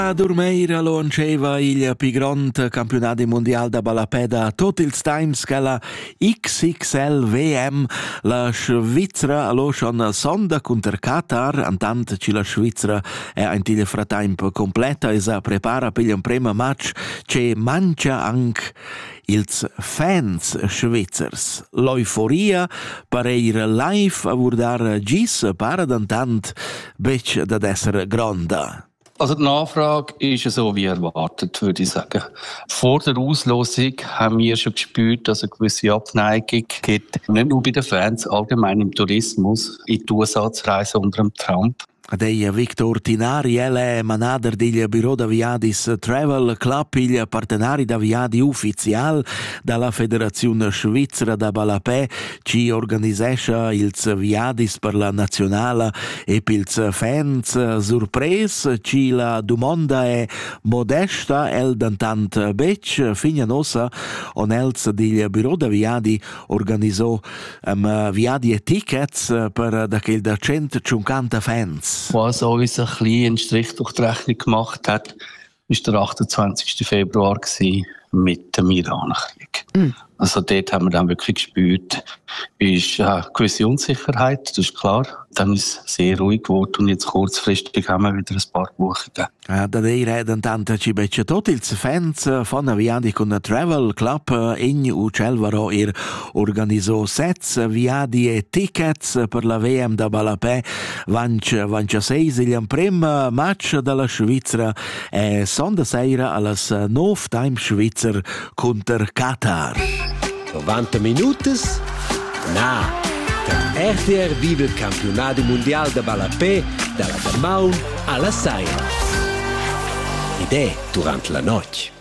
A Durmeira lo anceva il più grande campionato mondiale da balapeda a tutti ils times che la XXL VM la Svizzera allo schon sonda contro Qatar antant che la Svizzera è in tile fratemp completa e sa prepara per il primo match che mangia anche ils fans svizzers. L'euforia per ir live a guardare gis para d'antant bec da essere grande. Also die Nachfrage ist so wie erwartet, würde ich sagen. Vor der Auslosung haben wir schon gespürt, dass eine gewisse Abneigung gibt. Nicht nur bei den Fans, allgemein im Tourismus, in die Zusatzreise unter dem Trump. Dei Victor Tinari, è manager del Bureau da Viadis Travel Club, il partenari da Viadi ufficial dalla Federazione Svizzera da Balapè, ci organizzesce ils Viadis per la nazionale e pils fans surpres, ci la domanda è modesta, el dantant bec, figna nosa, on els del Bureau da Viadi organizzò Viadi e tickets per da quel da 150 fans. Was uns ein bisschen einen Strich durch die Rechnung gemacht hat, war der 28. Februar mit dem Irankrieg. Also dort haben wir dann wirklich gespürt, ist eine gewisse Unsicherheit, das ist klar. Dann ist es sehr ruhig geworden und jetzt kurzfristig haben wir wieder ein paar Buchungen. Da dei reden tanto ci becce tutti ils fans von Viadi con Travel Club in Uccelvaro organizzò 7 Viadi e tickets per la VM da Balapè 26 il primo match della Svizzera e sonda sera alles 9 time Svizzer contro Qatar. 90 minutos? Na, der RTR vive il campionato mondiale da Balapè dalla Damaun alla Saira. Ed è durante la notte.